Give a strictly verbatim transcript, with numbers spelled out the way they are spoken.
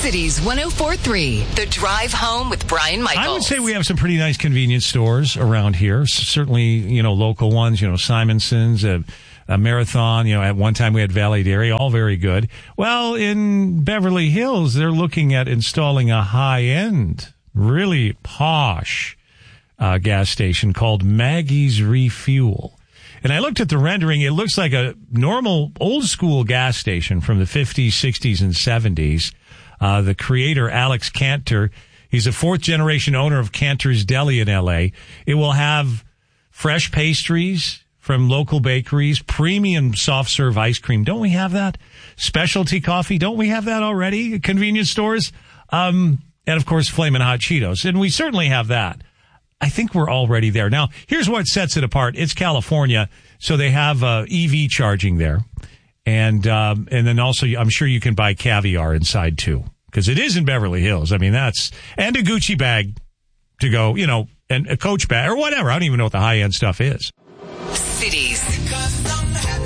Cities one oh four point three, The Drive Home with Brian Michaels. I would say we have some pretty nice convenience stores around here. Certainly, you know, local ones, you know, Simonson's, a, a Marathon, you know, at one time we had Valley Dairy, all very good. Well, in Beverly Hills, they're looking at installing a high-end, really posh uh, gas station called Maggie's Refuel. And I looked at the rendering. It looks like a normal old-school gas station from the fifties, sixties, and seventies. Uh, the creator, Alex Cantor, he's a fourth-generation owner of Cantor's Deli in L A. It will have fresh pastries from local bakeries, premium soft-serve ice cream. Don't we have that? Specialty coffee. Don't we have that already at convenience stores? Um, and, of course, Flamin' Hot Cheetos. And we certainly have that. I think we're already there. Now, here's what sets it apart. It's California, so they have uh, E V charging there. And um, and then also, I'm sure you can buy caviar inside, too, because it is in Beverly Hills. I mean, that's, and a Gucci bag to go, you know, and a Coach bag or whatever. I don't even know what the high-end stuff is. Cities.